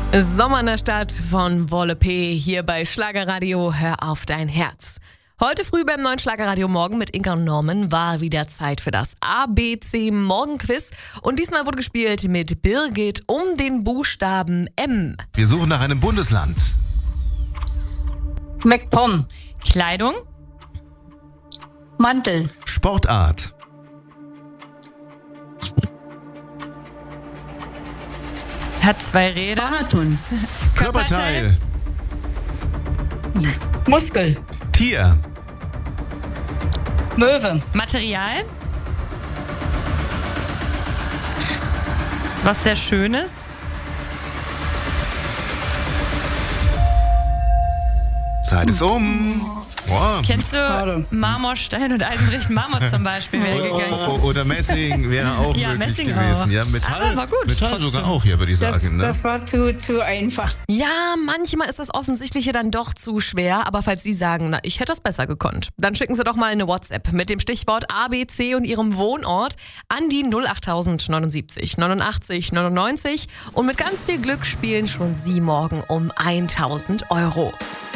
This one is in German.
Sommer in der Stadt von Wolle P. hier bei Schlagerradio. Hör auf dein Herz. Heute früh beim neuen Schlagerradio Morgen mit Inka und Norman war wieder Zeit für das ABC Morgenquiz. Und diesmal wurde gespielt mit Birgit um den Buchstaben M. Wir suchen nach einem Bundesland. MacPom. Kleidung, Mantel. Sportart. hat 2 Räder, Marathon. Körperteil. Muskel. Tier. Möwe. Material, ist was sehr Schönes, Zeit ist um. Wow. kennst du Schade. Marmorstein und Eisenrichten Marmor zum Beispiel wäre gegangen. Oder Messing wäre auch Ja, möglich Messing gewesen. auch. Ja, Metall, Aber war gut, Metall trotzdem. sogar auch, ja, würde ich sagen. Ne? Das war zu einfach. Ja, manchmal ist das Offensichtliche dann doch zu schwer, aber falls Sie sagen, na, ich hätte das besser gekonnt, dann schicken Sie doch mal eine WhatsApp mit dem Stichwort ABC und Ihrem Wohnort an die 08079 89 99 und mit ganz viel Glück spielen schon Sie morgen um 1.000 €.